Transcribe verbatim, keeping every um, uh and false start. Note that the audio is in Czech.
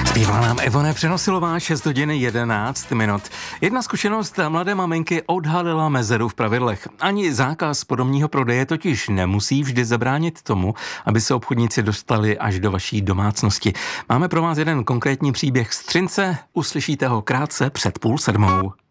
Zpívala nám Evone Přenosilová, šest hodin jedenáct minut. Jedna zkušenost mladé maminky odhalila mezeru v pravidlech. Ani zákaz podomního prodeje totiž nemusí vždy zabránit tomu, aby se obchodníci dostali až do vaší domácnosti. Máme pro vás jeden konkrétní příběh z Třince, uslyšíte ho krátce před půl sedmou.